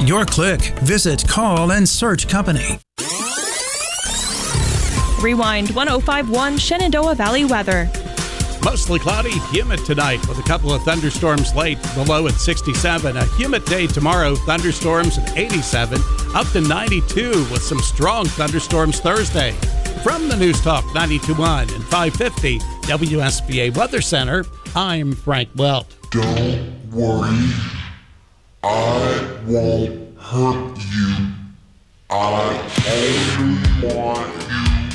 your click. Visit Call and Search Company. Rewind 105.1 Shenandoah Valley weather. Mostly cloudy, humid tonight with a couple of thunderstorms late, the low at 67. A humid day tomorrow, thunderstorms at 87, up to 92 with some strong thunderstorms Thursday. From the News Talk 92.1 and 550 WSBA Weather Center, I'm Frank Welt. Don't worry, I won't hurt you. I only want you